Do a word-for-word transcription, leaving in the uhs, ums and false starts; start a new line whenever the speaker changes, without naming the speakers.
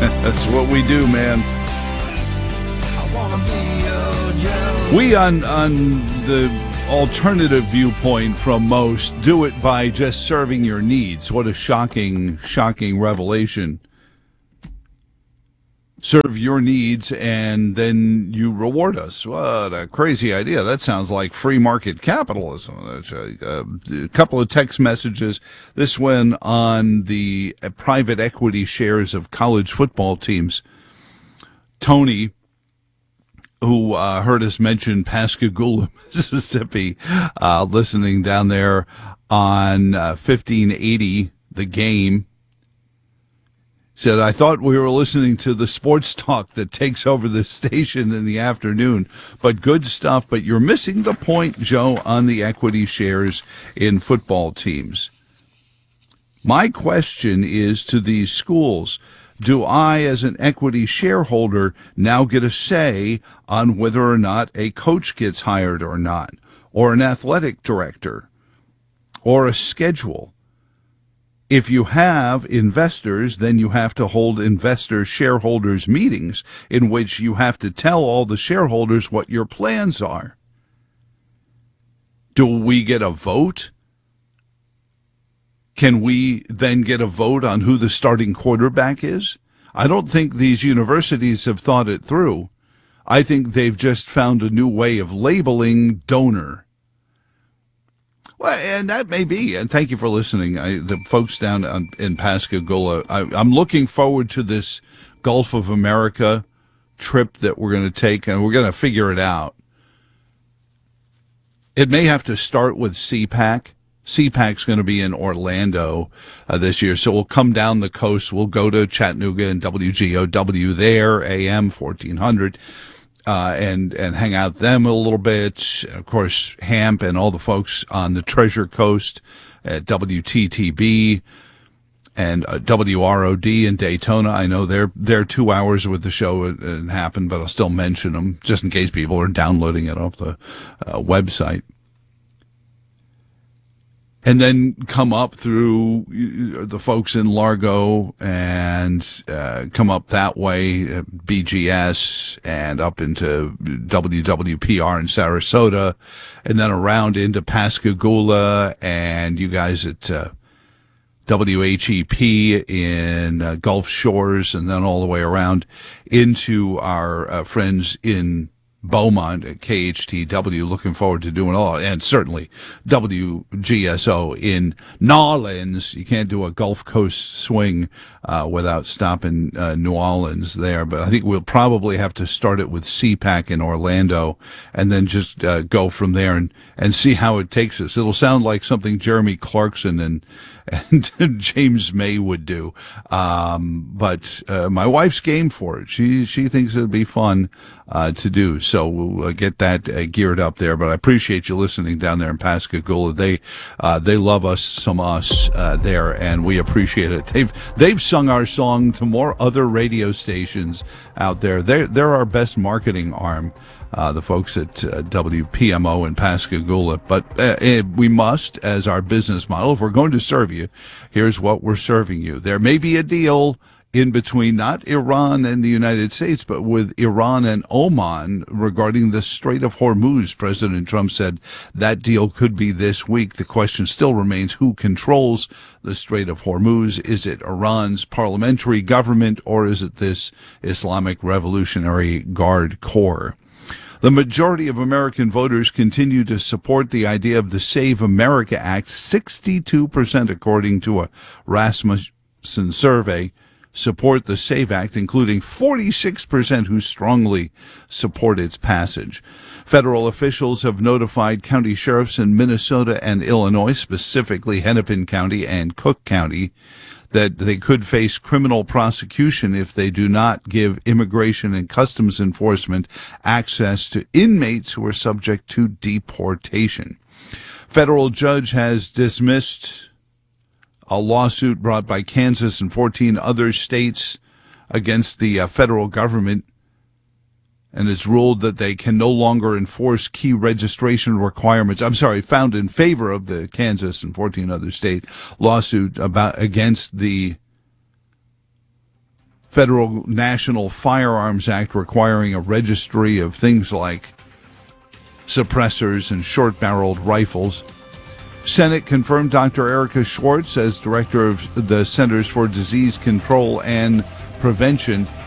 That's what we do, man. We on on the alternative viewpoint from most do it by just serving your needs. What a shocking, shocking revelation. Serve your needs and then you reward us. What a crazy idea. That sounds like free market capitalism. A, a couple of text messages. This one on the private equity shares of college football teams. Tony, who uh, heard us mention Pascagoula, Mississippi, uh, listening down there on uh, fifteen eighty, The Game, said, I thought we were listening to the sports talk that takes over the station in the afternoon, but good stuff. But you're missing the point, Joe, on the equity shares in football teams. My question is to these schools. Do I, as an equity shareholder, now get a say on whether or not a coach gets hired or not, or an athletic director, or a schedule? If you have investors, then you have to hold investor shareholders meetings in which you have to tell all the shareholders what your plans are. Do we get a vote? Can we then get a vote on who the starting quarterback is? I don't think these universities have thought it through. I think they've just found a new way of labeling donor. Well, and that may be, and thank you for listening. I, the folks down on, in Pascagoula, I, I'm looking forward to this Gulf of America trip that we're going to take, and we're going to figure it out. It may have to start with C PAC. C PAC's going to be in Orlando uh, this year, so we'll come down the coast. We'll go to Chattanooga and W G O W there, A M fourteen hundred. Uh, and, and hang out with them a little bit. Of course, Hamp and all the folks on the Treasure Coast at W T T B and uh, W R O D in Daytona. I know they're, they're two hours with the show and, and happened, but I'll still mention them just in case people are downloading it off the uh, website. And then come up through the folks in Largo and uh, come up that way, uh, B G S, and up into W W P R in Sarasota, and then around into Pascagoula, and you guys at uh, W H E P in uh, Gulf Shores, and then all the way around into our uh, friends in Beaumont at K H T W. Looking forward to doing all, and certainly W G S O in Nolens. You can't do a Gulf Coast swing uh, without stopping uh, New Orleans there, but I think we'll probably have to start it with C PAC in Orlando and then just uh, go from there and, and see how it takes us. It'll sound like something Jeremy Clarkson and and James May would do, um, but uh, my wife's game for it. She she thinks it'd be fun uh, to do. So we'll uh, get that uh, geared up there. But I appreciate you listening down there in Pascagoula. They uh, they love us some us uh, there, and we appreciate it. They've they've sung our song to more other radio stations out there. They're they're our best marketing arm. Uh, the folks at uh, W P M O in Pascagoula. But uh, we must, as our business model, if we're going to serve you, here's what we're serving you. There may be a deal in between not Iran and the United States, but with Iran and Oman regarding the Strait of Hormuz. President Trump said that deal could be this week. The question still remains, who controls the Strait of Hormuz? Is it Iran's parliamentary government, or is it this Islamic Revolutionary Guard Corps? The majority of American voters continue to support the idea of the Save America Act. sixty-two percent, according to a Rasmussen survey, support the SAVE Act, including forty-six percent who strongly support its passage. Federal officials have notified county sheriffs in Minnesota and Illinois, specifically Hennepin County and Cook County, that they could face criminal prosecution if they do not give Immigration and Customs Enforcement access to inmates who are subject to deportation. Federal judge has dismissed a lawsuit brought by Kansas and fourteen other states against the uh, federal government, and has ruled that they can no longer enforce key registration requirements. I'm sorry, found in favor of the Kansas and fourteen other state lawsuit about against the Federal National Firearms Act requiring a registry of things like suppressors and short-barreled rifles. Senate confirmed Doctor Erica Schwartz as director of the Centers for Disease Control and Prevention.